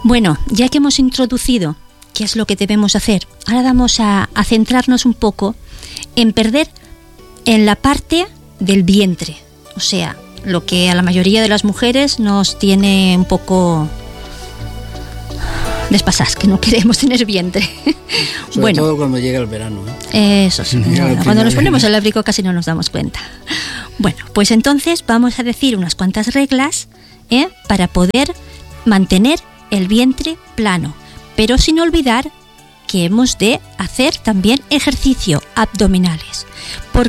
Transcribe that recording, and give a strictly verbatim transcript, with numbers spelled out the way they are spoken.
Bueno, ya que hemos introducido qué es lo que debemos hacer, ahora vamos a, a centrarnos un poco en perder en la parte del vientre, o sea, lo que a la mayoría de las mujeres nos tiene un poco despasadas, que no queremos tener vientre. Sobre bueno, todo cuando llega el verano, ¿eh? Eso sí, cuando nos ponemos el abrigo casi no nos damos cuenta. Bueno, pues entonces vamos a decir unas cuantas reglas, ¿eh? para poder mantener el vientre plano, pero sin olvidar que hemos de hacer también ejercicio abdominales. ¿Por